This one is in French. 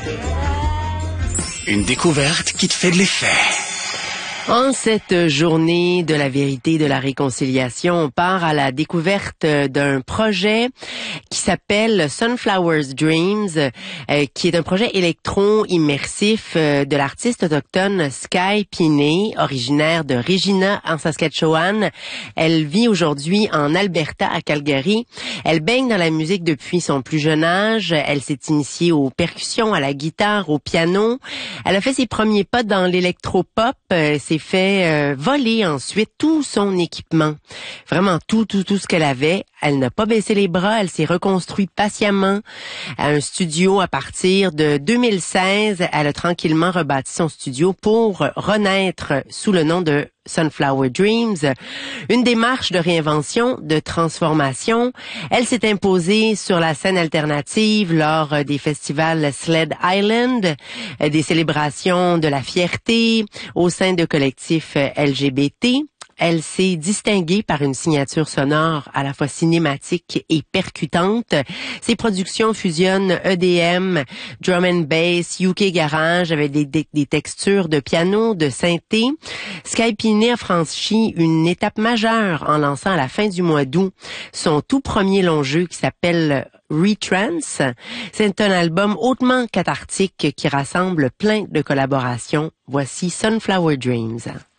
Une découverte qui te fait de l'effet. En cette journée de la vérité et de la réconciliation, on part à la découverte d'un projet qui s'appelle Sunflower's Dreams, qui est un projet électro-immersif de l'artiste autochtone Sky Pinet, originaire de Regina, en Saskatchewan. Elle vit aujourd'hui en Alberta, à Calgary. Elle baigne dans la musique depuis son plus jeune âge. Elle s'est initiée aux percussions, à la guitare, au piano. Elle a fait ses premiers pas dans l'électropop, s'est fait voler ensuite tout son équipement. Vraiment tout ce qu'elle avait. Elle n'a pas baissé les bras, elle s'est reconstruite patiemment à un studio à partir de 2016. Elle a tranquillement rebâti son studio pour renaître sous le nom de Sunflower Dreams. Une démarche de réinvention, de transformation. Elle s'est imposée sur la scène alternative lors des festivals Sled Island, des célébrations de la fierté au sein de collectifs LGBT. Elle s'est distinguée par une signature sonore à la fois cinématique et percutante. Ses productions fusionnent EDM, drum and bass, UK garage avec des textures de piano, de synthé. Sky Pinet a franchi une étape majeure en lançant à la fin du mois d'août son tout premier long jeu qui s'appelle Retrance. C'est un album hautement cathartique qui rassemble plein de collaborations. Voici Sunflower Dreams.